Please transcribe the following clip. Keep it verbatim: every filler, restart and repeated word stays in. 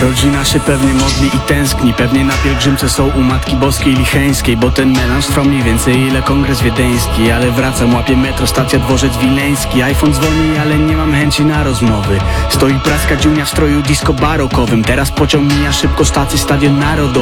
Rodzina się pewnie modli i tęskni, pewnie na pielgrzymce są u Matki Boskiej Licheńskiej, bo ten melanż trwał mniej więcej ile kongres wiedeński. Ale wracam, łapię metro, stacja dworzec wileński. iPhone dzwoni, ale nie mam chęci na rozmowy. Stoi praska dziunia w stroju disco barokowym. Teraz pociąg mija szybko, stację Stadion Narodowy.